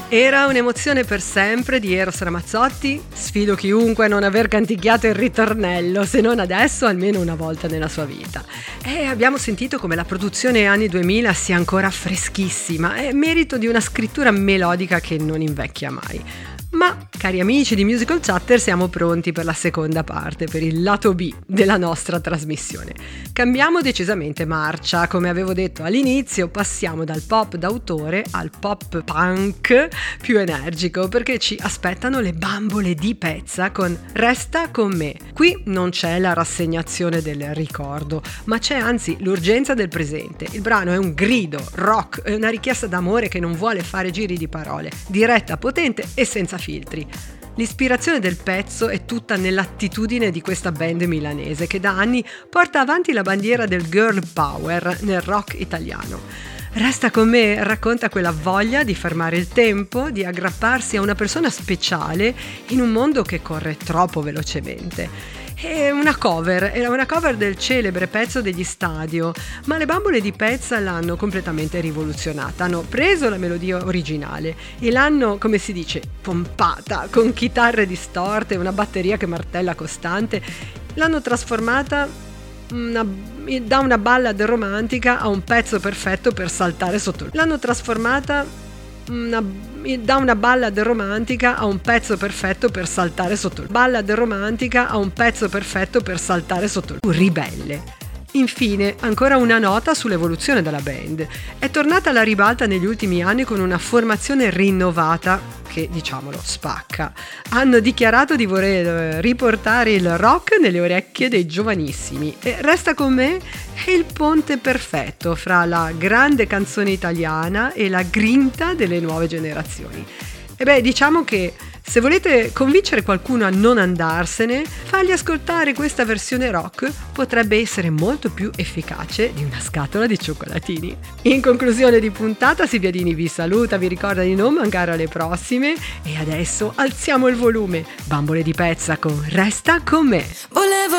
Era un'emozione per sempre di Eros Ramazzotti. Sfido chiunque a non aver canticchiato il ritornello, se non adesso almeno una volta nella sua vita. E abbiamo sentito come la produzione anni 2000 sia ancora freschissima, è merito di una scrittura melodica che non invecchia mai. Ma, cari amici di Musical Chatter, siamo pronti per la seconda parte, per il lato B della nostra trasmissione. Cambiamo decisamente marcia, come avevo detto all'inizio, passiamo dal pop d'autore al pop punk più energico, perché ci aspettano le bambole di Pezza con Resta con me. Qui non c'è la rassegnazione del ricordo, ma c'è anzi l'urgenza del presente. Il brano è un grido, rock, è una richiesta d'amore che non vuole fare giri di parole, diretta, potente e senza filtri. L'ispirazione del pezzo è tutta nell'attitudine di questa band milanese che da anni porta avanti la bandiera del girl power nel rock italiano. Resta con me racconta quella voglia di fermare il tempo, di aggrapparsi a una persona speciale in un mondo che corre troppo velocemente. È una cover del celebre pezzo degli Stadio, ma le bambole di Pezza l'hanno completamente rivoluzionata. Hanno preso la melodia originale e l'hanno, come si dice, pompata con chitarre distorte e una batteria che martella costante. L'hanno trasformata da una ballad romantica a un pezzo perfetto per saltare sotto il... L'hanno trasformata da una ballad romantica a un pezzo perfetto per saltare sotto il... Ballad romantica a un pezzo perfetto per saltare sotto il... Ribelle. Infine, ancora una nota sull'evoluzione della band. È tornata alla ribalta negli ultimi anni con una formazione rinnovata che, diciamolo, spacca. Hanno dichiarato di voler riportare il rock nelle orecchie dei giovanissimi e Resta con me è il ponte perfetto fra la grande canzone italiana e la grinta delle nuove generazioni. E beh, diciamo che se volete convincere qualcuno a non andarsene, fargli ascoltare questa versione rock potrebbe essere molto più efficace di una scatola di cioccolatini. In conclusione di puntata, Sibiadini vi saluta, vi ricorda di non mancare alle prossime e adesso alziamo il volume. Bambole di Pezza con Resta con me. Volevo